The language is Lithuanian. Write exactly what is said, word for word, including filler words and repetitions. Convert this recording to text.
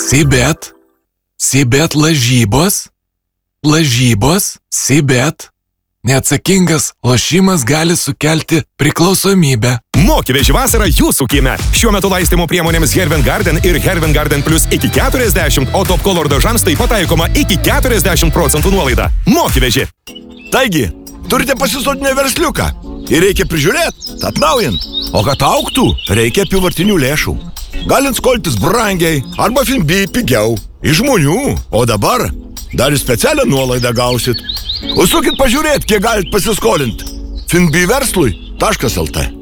Sibet. Sibet lažybos. Lažybos. Sibet. Neatsakingas lošimas gali sukelti priklausomybę. Mokyveži vasarą jūsų kieme. Šiuo metu laistymo priemonėms Hervin Garden ir Hervin Garden Plus iki keturiasdešimt, o Top Color dažams taip pat taikoma iki keturiasdešimt procentų nuolaida. Mokyveži. Taigi, turite pasisodinę versliuką ir reikia prižiūrėti, atnaujint. O kad augtų, reikia apyvartinių lėšų. Galint skoltis brangiai arba Finbi pigiau. Iš žmonių. O dabar dar ir specialią nuolaidą gausit. Užsukit pažiūrėti, kiek galit pasiskolinti. finbi verslui taškas lt